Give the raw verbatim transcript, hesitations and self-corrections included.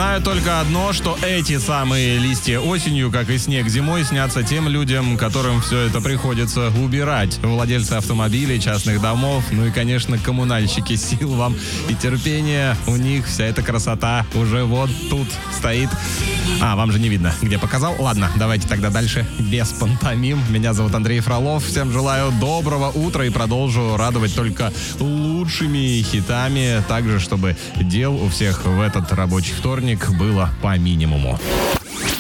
Знаю только одно, что эти самые листья осенью, как и снег зимой, снятся тем людям, которым все это приходится убирать. Владельцы автомобилей, частных домов, ну и, конечно, коммунальщики. Сил вам и терпения. У них вся эта красота уже вот тут стоит. А, вам же не видно, где показал? Ладно, давайте тогда дальше без пантомим. Меня зовут Андрей Фролов. Всем желаю доброго утра и продолжу радовать только лучшими хитами. Также, чтобы дел у всех в этот рабочий вторник было по минимуму.